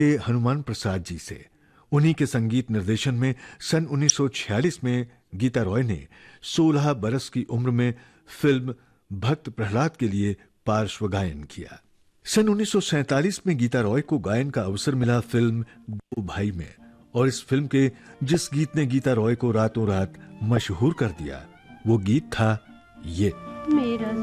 हनुमान प्रसाद जी से। उन्हीं के संगीत निर्देशन में सन 1946 में गीता रॉय ने 16 बरस की उम्र में फिल्म भक्त प्रहलाद के लिए पार्श्व गायन किया। सन 1947 में गीता रॉय को गायन का अवसर मिला फिल्म दो भाई में, और इस फिल्म के जिस गीत ने गीता रॉय को रातों रात मशहूर कर दिया वो गीत था ये। मेरा